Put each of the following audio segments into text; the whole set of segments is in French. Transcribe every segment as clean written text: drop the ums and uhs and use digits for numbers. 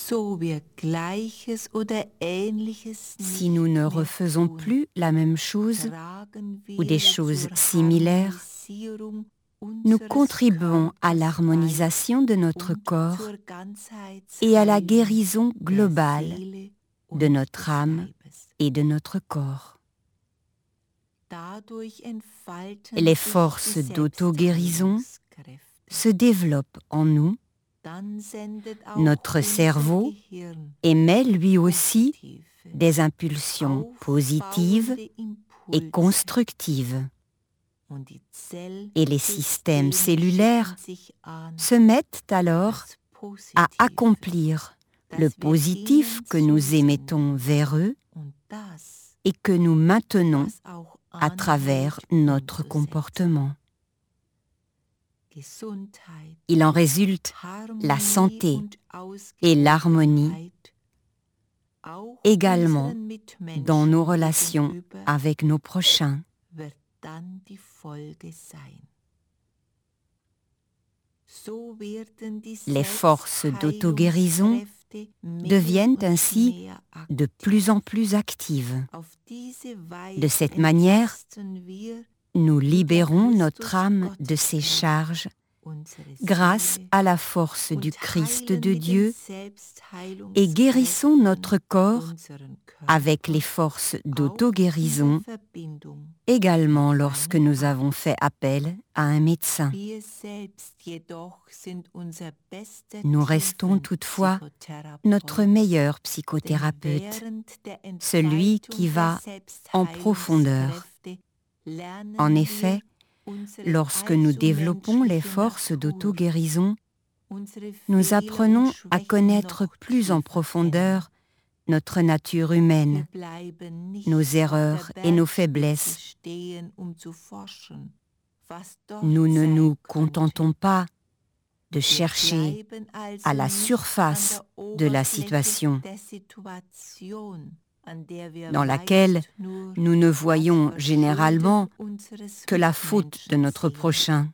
Si nous ne refaisons plus la même chose ou des choses similaires, nous contribuons à l'harmonisation de notre corps et à la guérison globale de notre âme et de notre corps. Les forces d'auto-guérison se développent en nous. Notre cerveau émet lui aussi des impulsions positives et constructives. Et les systèmes cellulaires se mettent alors à accomplir le positif que nous émettons vers eux et que nous maintenons à travers notre comportement. Il en résulte la santé et l'harmonie, également dans nos relations avec nos prochains. Les forces d'auto-guérison deviennent ainsi de plus en plus actives. De cette manière, nous libérons notre âme de ses charges grâce à la force du Christ de Dieu et guérissons notre corps avec les forces d'auto-guérison, également lorsque nous avons fait appel à un médecin. Nous restons toutefois notre meilleur psychothérapeute, celui qui va en profondeur. En effet, lorsque nous développons les forces d'auto-guérison, nous apprenons à connaître plus en profondeur notre nature humaine, nos erreurs et nos faiblesses. Nous ne nous contentons pas de chercher à la surface de la situation, dans laquelle nous ne voyons généralement que la faute de notre prochain.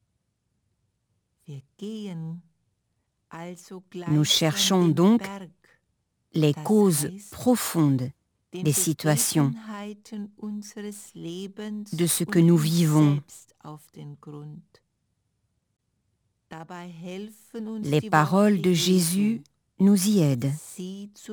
Nous cherchons donc les causes profondes des situations, de ce que nous vivons. Les paroles de Jésus nous y aident.